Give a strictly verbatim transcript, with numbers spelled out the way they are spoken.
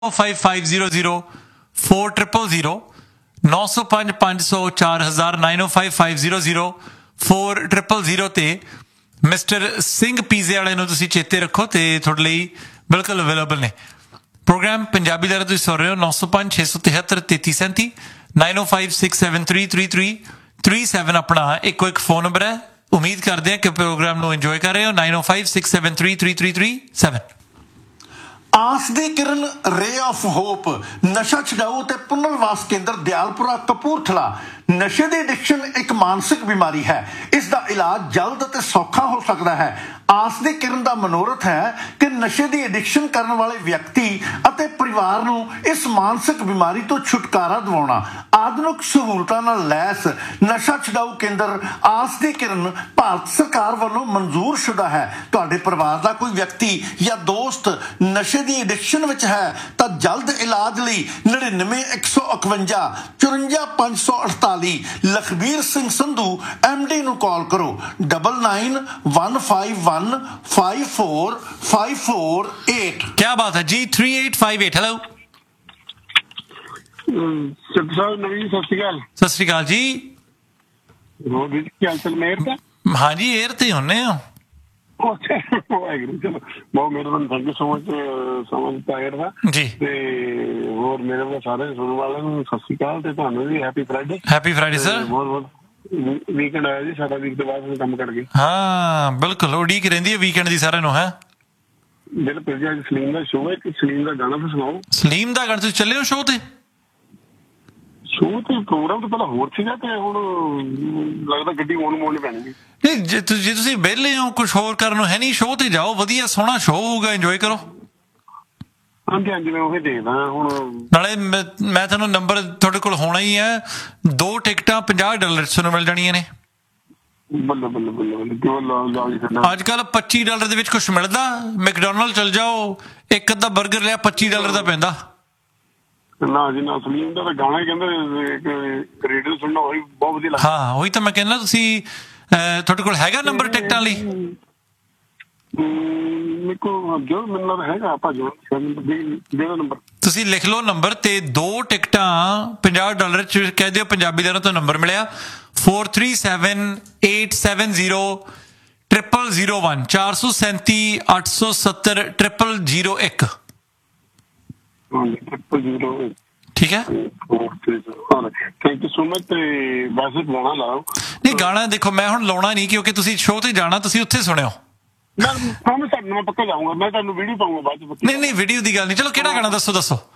five five zero zero four triple zero नौ सौ पाँच पाँच सौ चार हज़ार नाइन ओ five five zero zero four triple zero ते मिस्टर सिंह पीजे वाले ਨੂੰ ਤੁਸੀਂ ਚੇਤੇ ਰੱਖੋ ਤੇ ਤੁਹਾਡੇ ਲਈ ਬਿਲਕੁਲ ਅਵੇਲੇਬਲ ਨੇ ਪ੍ਰੋਗਰਾਮ ਪੰਜਾਬੀ ਦਾ ਤੁਸੀਂ ਸੁਣ ਰਹੇ ਹੋ ਨੌ ਸੌ ਪੰਜ ਛੇ ਸੌ ਤਿਹੱਤਰ ਤੇਤੀ ਸੈਂਤੀ ਨਾइन ओ five six seven three three three three seven ਆਪਣਾ ਇੱਕੋ ਇੱਕ ਫੋਨ ਨੰਬਰ ਹੈ ਉਮੀਦ ਕਰਦੇ ਹਾਂ ਕਿ ਪ੍ਰੋਗਰਾਮ ਨੂੰ ਇੰਜੋਏ ਕਰ ਰਹੇ ਹੋ नाइन ओ five six seven three three three three seven ਆਸ ਦੀ ਕਿਰਨ ਰੇ ਆਫ ਹੋਪ ਨਸ਼ਾ ਛਡਾਊ ਤੇ ਪੁਨਰਵਾਸ ਕੇਂਦਰ ਦਿਆਲਪੁਰਾ ਕਪੂਰਥਲਾ ਨਸ਼ੇ ਦੀ ਐਡਿਕਸ਼ਨ ਇੱਕ ਮਾਨਸਿਕ ਬਿਮਾਰੀ ਹੈ ਇਸ ਦਾ ਇਲਾਜ ਜਲਦ ਅਤੇ ਸੌਖਾ ਹੋ ਸਕਦਾ ਹੈ ਆਸ ਦੀ ਕਿਰਨ ਦਾ ਮਨੋਰਥ ਹੈ ਕਿ ਨਸ਼ੇ ਦੀ ਐਡਿਕਸ਼ਨ ਕਰਨ ਵਾਲੇ ਵਿਅਕਤੀ ਅਤੇ ਪਰਿਵਾਰ ਨੂੰ ਇਸ ਮਾਨਸਿਕ ਬਿਮਾਰੀ ਤੋਂ ਛੁਟਕਾਰਾ ਦਿਵਾਉਣਾ ਆਧੁਨਿਕ ਸਹੂਲਤਾਂ ਨਾਲ ਲੈਸ ਨਸ਼ਾ ਛਡਾਊ ਕੇਂਦਰ ਆਸ ਦੀ ਕਿਰਨ ਭਾਰਤ ਸਰਕਾਰ ਵੱਲੋਂ ਮਨਜ਼ੂਰ ਸ਼ੁਦਾ ਹੈ ਤੁਹਾਡੇ ਪਰਿਵਾਰ ਦਾ ਕੋਈ ਵਿਅਕਤੀ ਜਾਂ ਦੋਸਤ ਨਸ਼ੇ ਦੀ ਐਡਿਕਸ਼ਨ ਵਿੱਚ ਹੈ ਤਾਂ ਜਲਦ ਇਲਾਜ ਲਈ ਨੜਿਨਵੇਂ ਇੱਕ ਸੌ ਇਕਵੰਜਾ ਚੁਰੰਜਾ ਪੰਜ ਸੌ ਅਠਤਾਲੀ ਲਖਬੀਰ ਸਿੰਘ ਸੰਧੂ ਐਮ ਡੀ ਨੂੰ ਕਾਲ ਕਰੋ double ਨਾइन one five one five four five four eight क्या बात है जी three eight five eight hello नवीन सत श्री अकाल सत श्री अकाल जी ਕੀ ਹਾਲ ਚਾਲ ਮੇਰ ਦਾ हाँ जी एयर ਤੇ ਹੁੰਨੇ ਹੋ ਵਾਹਿਗੁਰੂ ਚਲੋ ਬਹੁਤ ਮਿਹਰਬਾਨੀ ਥੈਂਕ ਯੂ ਸੋ ਮਚ ਸਮਝ ਪਾਇਰ ਦਾ ਜੀ ਤੇ ਹੋਰ ਮੇਰੇ ਵੱਲੋਂ ਸਾਰੇ ਸੁਣਨ ਵਾਲਿਆਂ ਨੂੰ ਸਤਿ ਸ਼੍ਰੀ ਅਕਾਲ ਤੇ ਤੁਹਾਨੂੰ ਵੀ happy Friday happy Friday sir ਬਹੁਤ ਬਹੁਤ ਵੀਕਐਂਡ ਆਇਆ ਜੀ ਸਾਡਾ ਵੀਕ ਤੋਂ ਬਾਅਦ ਕੰਮ ਕਰ ਗਏ ਹਾਂ ਬਿਲਕੁਲ ਉਡੀਕ ਰਹਿੰਦੀ ਹੈ ਵੀਕਐਂਡ ਦੀ ਸਾਰਿਆਂ ਨੂੰ ਹੈ ਬਿਲਕੁਲ ਜੀ ਅੱਜ ਸਲੀਮ ਦਾ ਸ਼ੋਅ ਹੈ ਕਿ ਸਲੀਮ ਦਾ ਗਾਣਾ ਫਿਰ ਸੁਣਾਓ ਸਲੀਮ ਦਾ ਗਾਣਾ ਤੁਸੀਂ ਚੱਲੇ ਹੋ ਸ਼ੋਅ ਤੇ ਸ਼ੋਅ ਤੇ ਪ੍ਰੋਗਰਾਮ ਤਾਂ ਪਹਿਲਾਂ ਹੋਰ ਸੀਗਾ ਤੇ ਹੁਣ ਲੱਗਦਾ ਗੱਡੀ ਮੋੜ ਮੋੜਨੀ ਪੈਣੀ ਨਹੀਂ ਜੇ ਤੁਸੀਂ ਵਿਹਲੇ ਹੋ ਕੁਛ ਹੋਰ ਕਰਨ ਨੂੰ ਹੈ ਨਹੀਂ ਸ਼ੋਅ ਤੇ ਜਾਓ ਵਧੀਆ ਸੋਹਣਾ ਸ਼ੋਅ ਹੋਊਗਾ ਇੰਜੋਏ ਕਰੋ ਹਾਂਜੀ ਹਾਂਜੀ ਮੈਂ ਉਹੀ ਦੇਖਦਾ ਹੁਣ ਨਾਲੇ ਮੈਂ ਤੁਹਾਨੂੰ ਨੰਬਰ ਤੁਹਾਡੇ ਕੋਲ ਹੋਣਾ ਹੀ ਹੈ ਦੋ ਟਿਕਟਾਂ ਪੰਜਾਹ ਡਾਲਰ ਨੂੰ ਮਿਲ ਜਾਣੀਆਂ ਨੇ ਬੱਲੇ ਬੱਲੇ ਬੱਲੇ ਬੱਲੇ ਅੱਜ ਕੱਲ ਪੱਚੀ ਡਾਲਰ ਦੇ ਵਿੱਚ ਕੁਛ ਮਿਲਦਾ ਮੈਕਡੋਨਲਡ ਚਲ ਜਾਓ ਇੱਕ ਅੱਧਾ ਬਰਗਰ ਲਿਆ ਪੱਚੀ ਡਾਲਰ ਦਾ ਪੈਂਦਾ ਨਾ ਜੀ ਨਾ ਸਲੀਮ ਦਾ ਤਾਂ ਗਾਣਾ ਹੀ ਕਹਿੰਦੇ ਰੇਡੀਓ ਸੁਣਨਾ ਉਹੀ ਬਹੁਤ ਵਧੀਆ ਲੱਗਦਾ ਹਾਂ ਉਹੀ ਤਾਂ ਮੈਂ ਕਹਿੰਦਾ ਤੁਸੀਂ ਤੁਹਾਡੇ ਕੋਲ ਹੈਗਾ ਨੰਬਰ ਟਿਕਟਾਂ ਲਈ ਤੁਸੀਂ ਲਿਖ ਲਓ ਨੰਬਰ ਤੇ ਦੋ ਟਿਕਟਾਂ ਪੰਜਾਹ ਡਾਲਰ ਚ ਕਹਿ ਦਿਓ ਪੰਜਾਬੀ ਦਾ ਤੋਂ ਨੰਬਰ ਮਿਲਿਆ four three seven eight seven zero triple zero one चार सौ सैंती अठ सौ सत्तर ट्रिपल जीरो एक ठीक है थैंक यू सो मच वैसे गाना लाओ नहीं गाना देखो मैं हुण लाउणा नहीं क्योंकि तुसीं शो ते जाना तुसीं उत्थे सुणिओ मैं मैं पक्का जाऊंगा मैं तुहानू वीडियो पाऊंगा बाद नहीं नहीं वीडियो दी गल नहीं चलो किहड़ा गाना दसो दसो